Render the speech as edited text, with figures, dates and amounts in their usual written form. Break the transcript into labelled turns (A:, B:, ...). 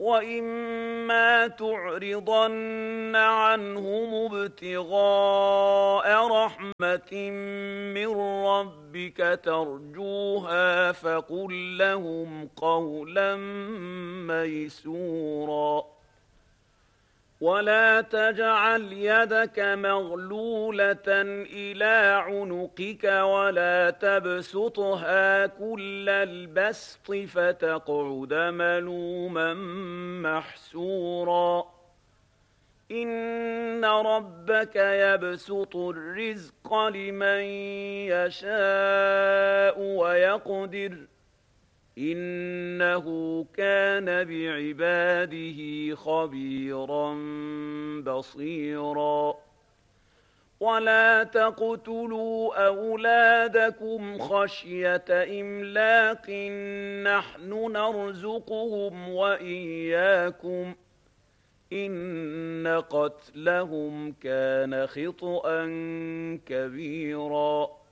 A: وإما تعرضن عنهم ابتغاء رحمة من ربك ترجوها فقل لهم قولا ميسورا ولا تجعل يدك مغلولة إلى عنقك ولا تبسطها كل البسط فتقعد ملوما محسورا إن ربك يبسط الرزق لمن يشاء ويقدر إنه كان بعباده خبيرا بصيرا ولا تقتلوا أولادكم خشية إملاق نحن نرزقهم وإياكم إن قتلهم كان خطأ كبيرا